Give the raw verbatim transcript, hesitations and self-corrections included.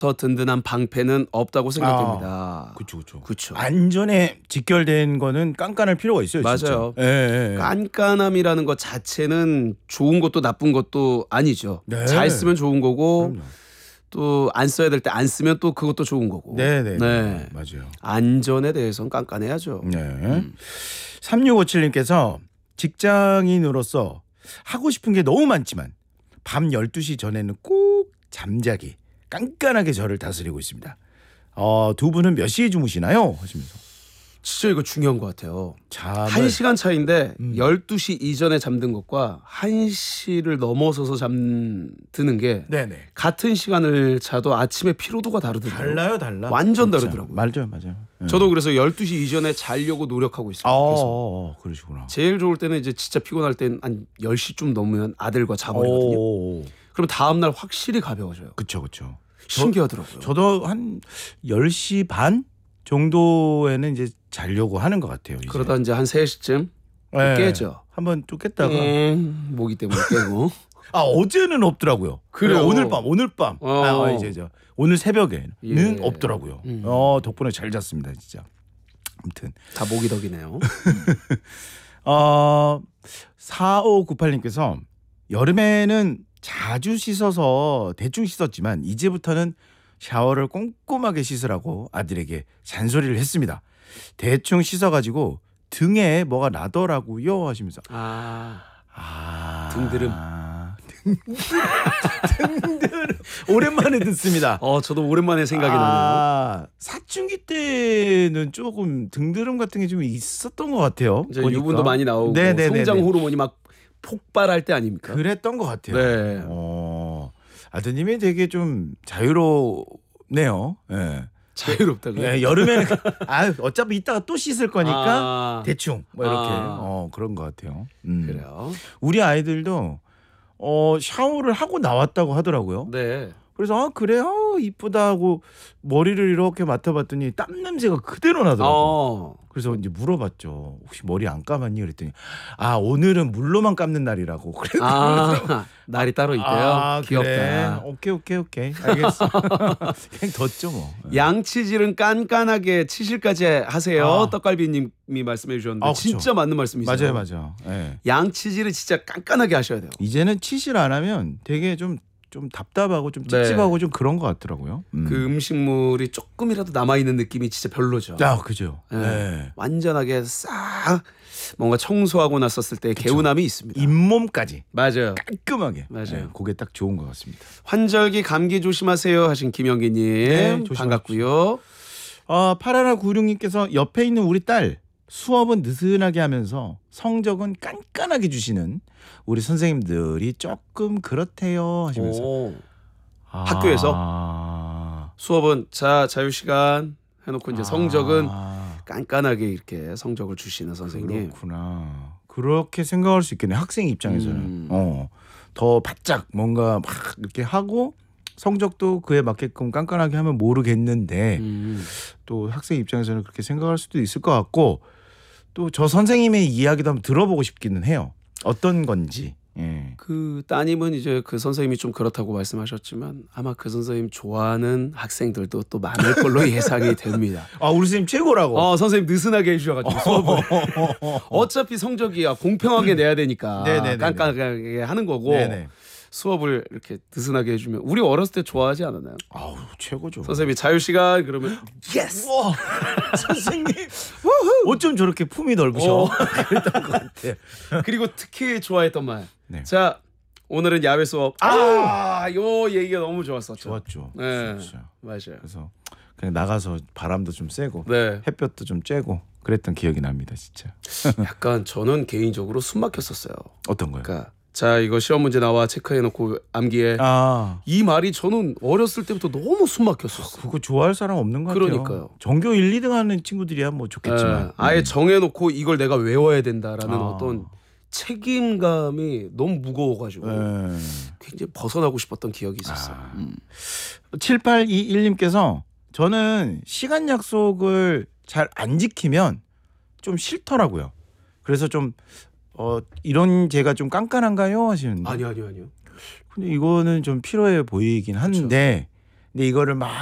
더 든든한 방패는 없다고 생각됩니다. 그렇죠, 그렇죠. 그렇죠. 안전에 직결된 거는 깐깐할 필요가 있어요. 맞아요. 진짜. 예, 예. 깐깐함이라는 것 자체는 좋은 것도 나쁜 것도 아니죠. 네. 잘 쓰면 좋은 거고 그럼요. 또 안 써야 될 때 안 쓰면 또 그것도 좋은 거고. 네, 네, 네. 맞아요. 안전에 대해서는 깐깐해야죠. 네. 음. 삼육오칠님께서 직장인으로서 하고 싶은 게 너무 많지만 밤 열두 시 전에는 꼭 잠자기 깐깐하게 저를 다스리고 있습니다. 어, 두 분은 몇 시에 주무시나요? 하시면서. 진짜 이거 중요한 것 같아요. 잠을 한 시간 차이인데 음. 열두 시 이전에 잠든 것과 한 시를 넘어서서 잠드는 게 네네. 같은 시간을 자도 아침에 피로도가 다르더라고요. 달라요, 달라. 완전 진짜. 다르더라고요. 맞아요, 맞아요. 네. 저도 그래서 열두 시 이전에 자려고 노력하고 있어요. 아, 그래서 어, 어, 그러시구나. 제일 좋을 때는 이제 진짜 피곤할 때는 한 열 시쯤 넘으면 아들과 자버리거든요. 오, 그럼 다음 날 확실히 가벼워져요. 그쵸, 그쵸. 신기하더라고요. 저도 한 열 시 반 정도에는 이제 자려고 하는 것 같아요. 이제. 그러다 이제 한 세 시쯤 네. 깨죠. 한번 또 깼다가 음, 모기 때문에 깨고. 아 어제는 없더라고요. 그래요? 오늘 밤 오늘 밤 어. 아, 어, 이제 저 오늘 새벽에는 예. 없더라고요. 음. 어 덕분에 잘 잤습니다 진짜. 아무튼 다 모기 덕이네요. 어 사오구팔님께서 여름에는 자주 씻어서 대충 씻었지만 이제부터는 샤워를 꼼꼼하게 씻으라고 아들에게 잔소리를 했습니다. 대충 씻어가지고 등에 뭐가 나더라고요 하시면서 아, 아 등드름. 등드름 오랜만에 듣습니다. 어 저도 오랜만에 생각이 나네요. 아, 사춘기 때는 조금 등드름 같은 게 좀 있었던 것 같아요. 이제 보니까. 유분도 많이 나오고 네네네네. 성장 호르몬이 막 폭발할 때 아닙니까? 그랬던 것 같아요. 네. 어, 아드님이 되게 좀 자유롭네요. 예. 자유롭다고요? 예, 여름에는 아 어차피 이따가 또 씻을 거니까 아, 대충 뭐 이렇게 아. 어, 그런 것 같아요. 음. 그래요. 우리 아이들도 어, 샤워를 하고 나왔다고 하더라고요. 네. 그래서 아 그래 어, 이쁘다 하고 머리를 이렇게 맡아봤더니 땀 냄새가 그대로 나더라고요. 어. 그래서 이제 물어봤죠. 혹시 머리 안 감았니? 그랬더니 아 오늘은 물로만 감는 날이라고. 그래서 아, 날이 따로 있대요. 아, 귀엽다. 그래. 오케이 오케이 오케이 알겠어. 그냥 뒀죠 뭐. 양치질은 깐깐하게 치실까지 하세요. 아. 떡갈비님이 말씀해 주셨는데 아, 그쵸. 진짜 맞는 말씀이세요. 맞아요 맞아요. 예. 양치질은 진짜 깐깐하게 하셔야 돼요. 이제는 치실 안 하면 되게 좀 좀 답답하고 좀 네. 찝찝하고 좀 그런 것 같더라고요. 음. 그 음식물이 조금이라도 남아 있는 느낌이 진짜 별로죠. 아 그죠. 네. 네. 완전하게 싹 뭔가 청소하고 났었을 때 개운함이 있습니다. 잇몸까지 맞아요. 깔끔하게. 맞아요. 네, 그게 딱 좋은 것 같습니다. 환절기 감기 조심하세요 하신 김영기님 네, 조심하십시오. 반갑고요. 어, 팔하나구육님께서 옆에 있는 우리 딸 수업은 느슨하게 하면서 성적은 깐깐하게 주시는 우리 선생님들이 조금 그렇대요 하시면서 오, 아, 학교에서? 수업은 자 자유 시간 해놓고 이제 성적은 아, 깐깐하게 이렇게 성적을 주시는 선생님. 그렇구나. 그렇게 생각할 수 있겠네. 학생 입장에서는 음. 어, 더 바짝 뭔가 막 이렇게 하고 성적도 그에 맞게끔 깐깐하게 하면 모르겠는데 음. 또 학생 입장에서는 그렇게 생각할 수도 있을 것 같고 또 저 선생님의 이야기도 한번 들어보고 싶기는 해요. 어떤 건지. 예. 그 따님은 이제 그 선생님이 좀 그렇다고 말씀하셨지만 아마 그 선생님 좋아하는 학생들도 또 많을 걸로 예상이 됩니다. 아 우리 선생님 최고라고. 어 선생님 느슨하게 해주셔가지고 수업을 어차피 성적이야 공평하게 내야 되니까 네네네네. 깐깐하게 하는 거고 네네. 수업을 이렇게 느슨하게 해주면 우리 어렸을 때 좋아하지 않았나요? 아우 최고죠. 선생님이 자유 시간 그러면 예스. 와 선생님 어쩜 저렇게 품이 넓으셔. 어. 그랬던 것 같아. 그리고 특히 좋아했던 말. 네. 자 오늘은 야외 수업. 아요 얘기가 너무 좋았었죠. 좋았죠. 네 진짜. 맞아요. 그래서 그냥 나가서 바람도 좀 쐬고 네. 햇볕도 좀 쬐고 그랬던 기억이 납니다 진짜. 약간 저는 개인적으로 숨 막혔었어요. 어떤 거요? 그러니까 자 이거 시험 문제 나와 체크해놓고 암기해. 아 이 말이 저는 어렸을 때부터 너무 숨 막혔었어요. 그거 좋아할 사람 없는 것 같아요. 그러니까요. 전교 일, 이 등 하는 친구들이야 뭐 좋겠지만 예, 아예 음. 정해놓고 이걸 내가 외워야 된다라는 아. 어떤 책임감이 너무 무거워가지고 예. 굉장히 벗어나고 싶었던 기억이 있었어요. 아. 음. 칠팔이일님께서 저는 시간 약속을 잘 안 지키면 좀 싫더라고요. 그래서 좀 어, 이런 제가 좀 깐깐한가요 하시는데 아니요 아니요 아니요. 근데 이거는 좀 필요해 보이긴 한데 근데 이거를 막